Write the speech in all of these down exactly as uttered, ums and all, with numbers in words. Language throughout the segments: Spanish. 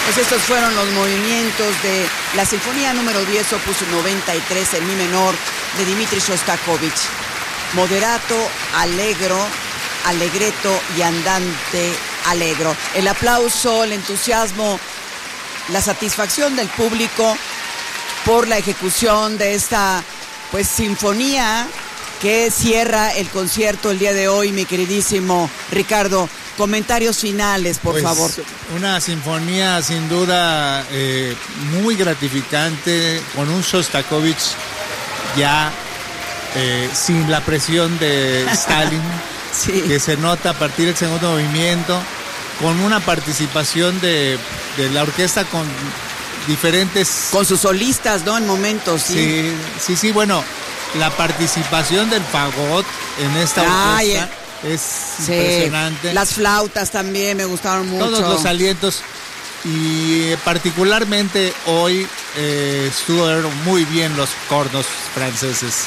Pues estos fueron los movimientos de la Sinfonía número diez, opus noventa y tres en mi menor de Dmitri Shostakovich. Moderato, allegro, allegretto y andante allegro. El aplauso, el entusiasmo, la satisfacción del público por la ejecución de esta pues sinfonía que cierra el concierto el día de hoy, mi queridísimo Ricardo. Comentarios finales, por pues, favor. Una sinfonía sin duda eh, muy gratificante, con un Shostakovich ya eh, sin la presión de Stalin, sí. que se nota a partir del segundo movimiento, con una participación de, de la orquesta con diferentes... Con sus solistas, ¿no? En momentos, sí. Sí, sí, sí, bueno, la participación del fagot en esta Ay, orquesta... Eh. Es sí, impresionante. Las flautas también me gustaron mucho. Todos los alientos. Y particularmente hoy eh, estuvieron muy bien los cornos franceses.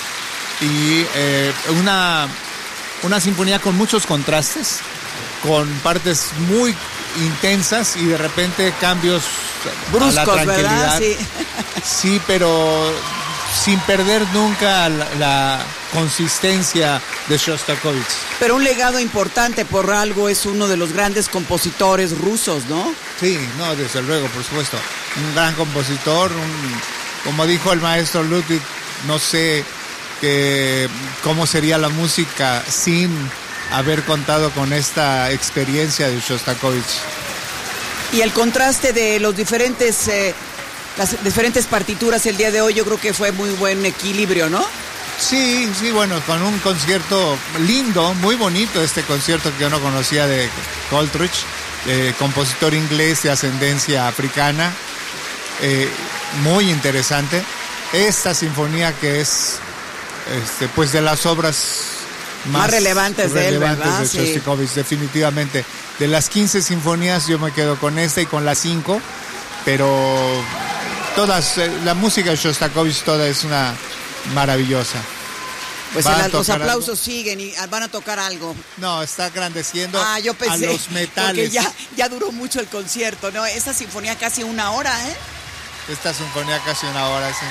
Y eh, una, una sinfonía con muchos contrastes, con partes muy intensas y de repente cambios bruscos, a la tranquilidad. ¿Verdad? Sí. Sí, pero sin perder nunca la, la consistencia de Shostakovich. Pero un legado importante, por algo es uno de los grandes compositores rusos, ¿no? Sí, no, desde luego, por supuesto. Un gran compositor, un, como dijo el maestro Ludwig, no sé que, cómo sería la música sin haber contado con esta experiencia de Shostakovich. Y el contraste de los diferentes... Eh, las diferentes partituras el día de hoy, yo creo que fue muy buen equilibrio, ¿no? Sí, sí, bueno, con un concierto lindo, muy bonito este concierto que yo no conocía de Coleridge, eh, compositor inglés de ascendencia africana, eh, muy interesante. Esta sinfonía que es, este, pues de las obras más, más relevantes, relevantes de él, ¿verdad? de Shostakovich, sí. Definitivamente. De las quince sinfonías yo me quedo con esta y con las cinco, pero todas, la música de Shostakovich toda es una maravillosa. Pues el, los aplausos algo? siguen y van a tocar algo. No, está agrandeciendo ah, yo pensé, a los metales. Porque ya, ya duró mucho el concierto, ¿no? Esta sinfonía casi una hora, ¿eh? Esta sinfonía casi una hora, sí.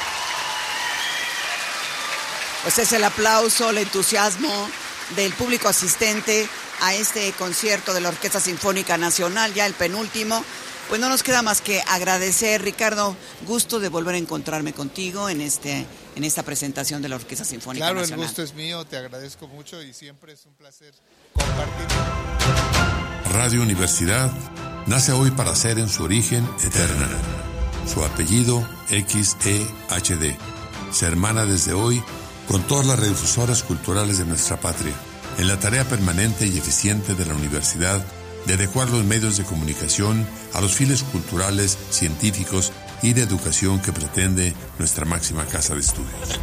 Pues es el aplauso, el entusiasmo del público asistente a este concierto de la Orquesta Sinfónica Nacional, ya el penúltimo. Pues no nos queda más que agradecer, Ricardo, gusto de volver a encontrarme contigo en este en esta presentación de la Orquesta Sinfónica claro, Nacional. Claro, el gusto es mío, te agradezco mucho y siempre es un placer compartir. Radio Universidad nace hoy para ser en su origen eterna. Su apellido X E H D. Se hermana desde hoy con todas las radiodifusoras culturales de nuestra patria, en la tarea permanente y eficiente de la universidad de adecuar los medios de comunicación a los fines culturales, científicos y de educación que pretende nuestra máxima casa de estudios.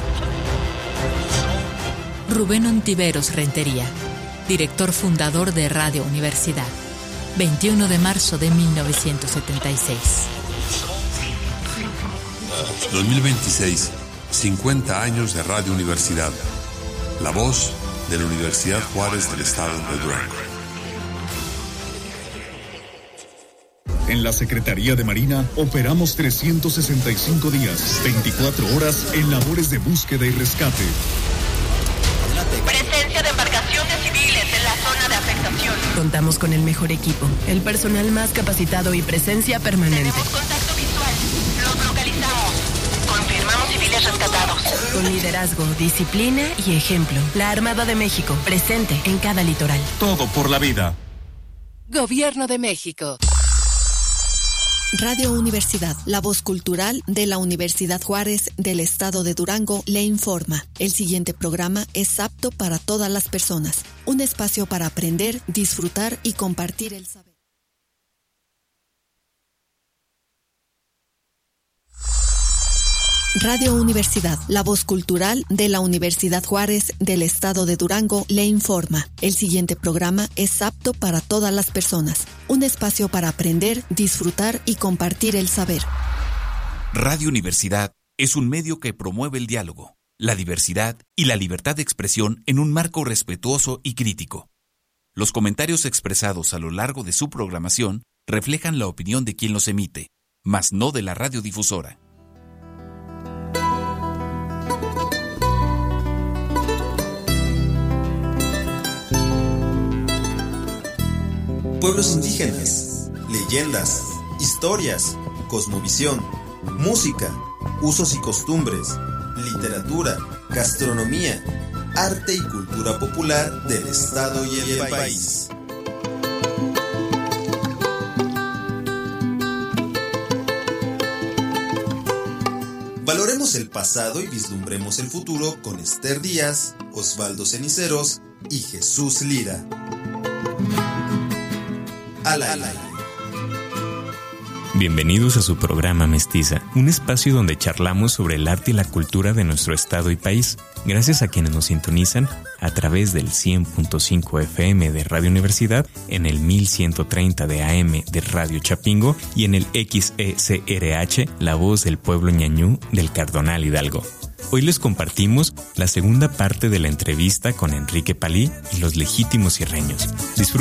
Rubén Ontiveros Rentería, director fundador de Radio Universidad, veintiuno de marzo de mil novecientos setenta y seis. dos mil veintiséis, cincuenta años de Radio Universidad, la voz de la Universidad Juárez del Estado de Durango. En la Secretaría de Marina operamos trescientos sesenta y cinco días, veinticuatro horas en labores de búsqueda y rescate. Presencia de embarcaciones civiles en la zona de afectación. Contamos con el mejor equipo, el personal más capacitado y presencia permanente. Tenemos contacto visual. Los localizamos. Confirmamos civiles rescatados. Con liderazgo, disciplina y ejemplo. La Armada de México, presente en cada litoral. Todo por la vida. Gobierno de México. Radio Universidad, la voz cultural de la Universidad Juárez del Estado de Durango, le informa. El siguiente programa es apto para todas las personas. Un espacio para aprender, disfrutar y compartir el saber. Radio Universidad, la voz cultural de la Universidad Juárez del Estado de Durango, le informa. El siguiente programa es apto para todas las personas. Un espacio para aprender, disfrutar y compartir el saber. Radio Universidad es un medio que promueve el diálogo, la diversidad y la libertad de expresión en un marco respetuoso y crítico. Los comentarios expresados a lo largo de su programación reflejan la opinión de quien los emite, mas no de la radiodifusora. Pueblos indígenas, leyendas, historias, cosmovisión, música, usos y costumbres, literatura, gastronomía, arte y cultura popular del Estado y el país. Valoremos el pasado y vislumbremos el futuro con Esther Díaz, Osvaldo Ceniceros y Jesús Lira. Al aire. Bienvenidos a su programa Mestiza, un espacio donde charlamos sobre el arte y la cultura de nuestro estado y país. Gracias a quienes nos sintonizan a través del cien punto cinco F M de Radio Universidad, en el mil ciento treinta de A M de Radio Chapingo y en el X E C R H, la voz del pueblo ñañú del Cardonal Hidalgo. Hoy les compartimos la segunda parte de la entrevista con Enrique Palí y los legítimos sierreños. Disfruten.